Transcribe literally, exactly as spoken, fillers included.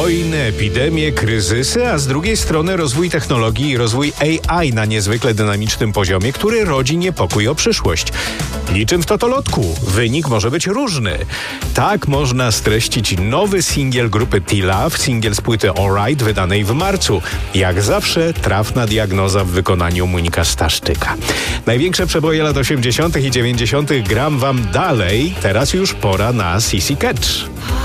Wojny, epidemie, kryzysy, a z drugiej strony rozwój technologii i rozwój A I na niezwykle dynamicznym poziomie, który rodzi niepokój o przyszłość. Niczym w totolotku. Wynik może być różny. Tak można streścić nowy singiel grupy T-Love, singiel z płyty Alright, wydanej w marcu. Jak zawsze trafna diagnoza w wykonaniu Monika Staszczyka. Największe przeboje lat osiemdziesiątych i dziewięćdziesiątych gram wam dalej. Teraz już pora na C C Catch.